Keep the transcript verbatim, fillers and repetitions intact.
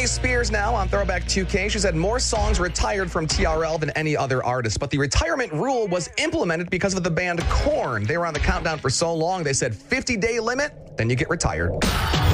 Britney Spears now on Throwback two K. She's had more songs retired from T R L than any other artist, but the retirement rule was implemented because of the band Korn. They were on the countdown for so long, they said fifty-day limit, then you get retired.